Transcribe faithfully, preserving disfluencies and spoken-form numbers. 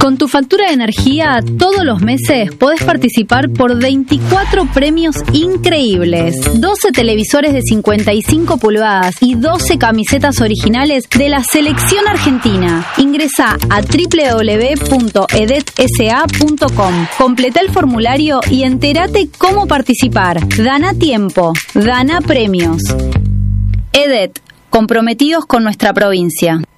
Con tu factura de energía, todos los meses podés participar por veinticuatro premios increíbles. doce televisores de cincuenta y cinco pulgadas y doce camisetas originales de la selección argentina. Ingresá a doble u doble u doble u punto edet s a punto com. Completa el formulario y entérate cómo participar. Gana tiempo, gana premios. Edet, comprometidos con nuestra provincia.